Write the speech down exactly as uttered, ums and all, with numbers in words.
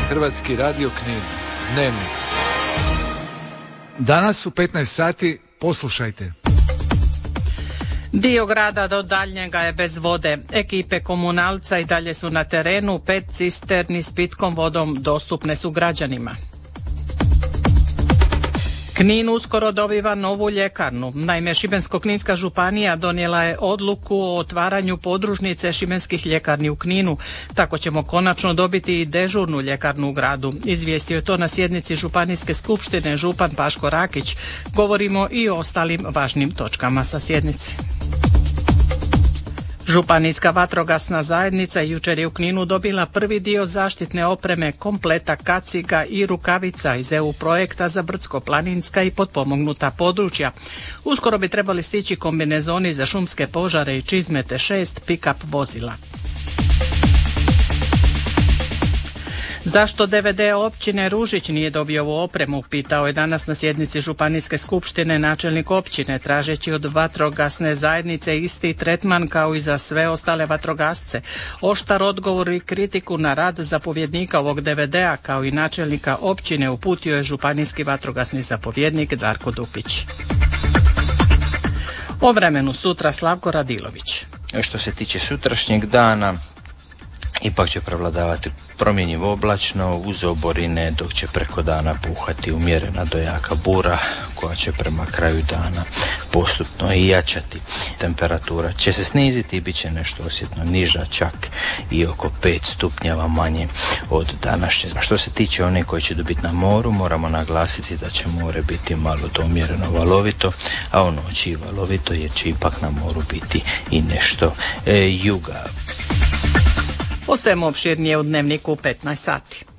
Hrvatski radio Knin. Dnevnik. Danas u petnaest sati poslušajte. Dio grada do daljnjega je bez vode. Ekipe komunalca i dalje su na terenu, pet cisterni s pitkom vodom dostupne su građanima. Knin uskoro dobiva novu ljekarnu. Naime, Šibensko-kninska županija donijela je odluku o otvaranju podružnice šibenskih ljekarni u Kninu. Tako ćemo konačno dobiti i dežurnu ljekarnu u gradu. Izvijestio je to na sjednici Županijske skupštine župan Paško Rakić. Govorimo i o ostalim važnim točkama sa sjednice. Županijska vatrogasna zajednica jučer je u Kninu dobila prvi dio zaštitne opreme, kompleta kaciga i rukavica iz E U projekta za brdsko-planinska i potpomognuta područja. Uskoro bi trebali stići kombinezoni za šumske požare i čizme te šest pick-up vozila. Zašto D V D općine Ružić nije dobio ovu opremu, pitao je danas na sjednici Županijske skupštine načelnik općine, tražeći od vatrogasne zajednice isti tretman kao i za sve ostale vatrogasce. Oštar odgovor i kritiku na rad zapovjednika ovog D V D-a kao i načelnika općine uputio je županijski vatrogasni zapovjednik Darko Dukić. O vremenu sutra Slavko Radilović. Što se tiče sutrašnjeg dana, ipak će prevladavati promjenjivo oblačno uz oborine, dok će preko dana puhati umjerena do jaka bura koja će prema kraju dana postupno i jačati. Temperatura će se sniziti i bit će nešto osjetno niža, čak i oko pet stupnjeva manje od današnje. Što se tiče one koji će dobiti na moru, moramo naglasiti da će more biti malo do umjereno valovito, a u noći i valovito jer će ipak na moru biti i nešto e, juga. O svemu opširnije u Dnevniku u petnaest sati.